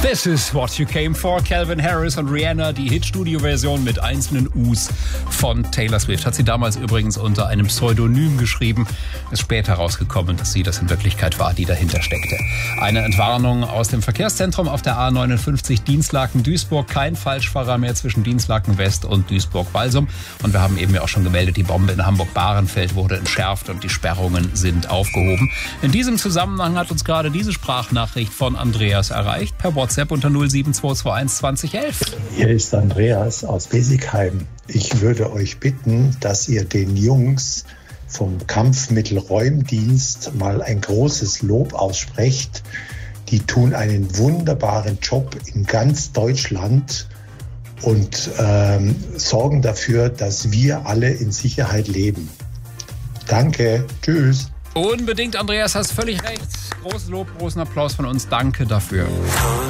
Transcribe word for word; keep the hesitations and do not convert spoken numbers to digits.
This is what you came for. Calvin Harris und Rihanna, die Hit-Studio-Version mit einzelnen U's von Taylor Swift. Hat sie damals übrigens unter einem Pseudonym geschrieben. Ist später rausgekommen, dass sie das in Wirklichkeit war, die dahinter steckte. Eine Entwarnung aus dem Verkehrszentrum auf der A neunundfünfzig Dinslaken-Duisburg. Kein Falschfahrer mehr zwischen Dinslaken West und Duisburg-Walsum. Und wir haben eben ja auch schon gemeldet, die Bombe in Hamburg-Bahrenfeld wurde entschärft und die Sperrungen sind aufgehoben. In diesem Zusammenhang hat uns gerade diese Sprachnachricht von Andreas erreicht, per WhatsApp unter null sieben zwei zwei eins zwanzig elf. Hier ist Andreas aus Besigheim. Ich würde euch bitten, dass ihr den Jungs vom Kampfmittelräumdienst mal ein großes Lob aussprecht. Die tun einen wunderbaren Job in ganz Deutschland und ähm, sorgen dafür, dass wir alle in Sicherheit leben. Danke, tschüss. Unbedingt, Andreas, hast völlig recht. Großes Lob, großen Applaus von uns. Danke dafür.